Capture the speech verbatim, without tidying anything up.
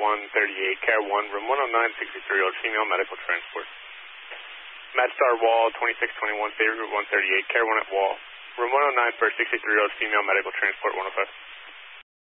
one thirty-eight, Care one, room one oh nine, sixty-three-year-old female medical transport. MedStar Wall, twenty-six twenty-one, Favorite Route one thirty-eight, Care one at Wall, room one oh nine for a sixty-three-year-old female medical transport one oh five.